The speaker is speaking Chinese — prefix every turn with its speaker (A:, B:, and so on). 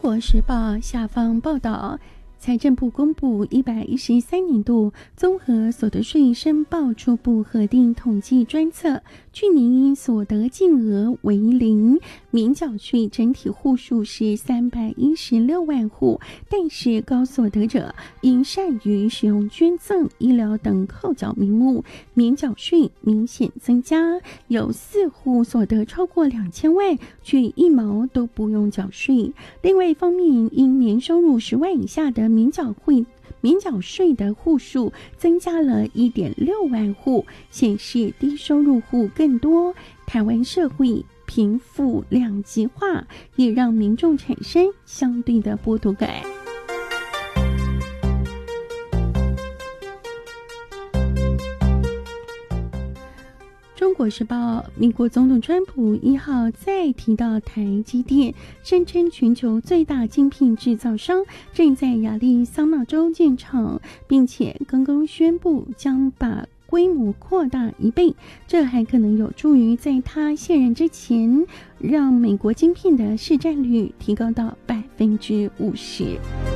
A: 国时报下方报道，财政部公布113年度综合所得税申报初步核定统计专册，去年因所得净额为零，免缴税整体户数是316万户，但是高所得者因善于使用捐赠、医疗等扣缴名目，免缴税明显增加，有4户所得超过2000万，却1毛都不用缴税。另外一方面，因年收入10万以下的免缴税的户数增加了1.6万户，显示低收入户更多。台湾社会贫富两极化，也让民众产生相对的剥夺感。中国时报，美国总统川普1号再提到台积电，声称全球最大晶片制造商正在亚利桑那州建厂，并且刚刚宣布将把规模扩大1倍，这还可能有助于在他卸任之前，让美国晶片的市占率提高到50%。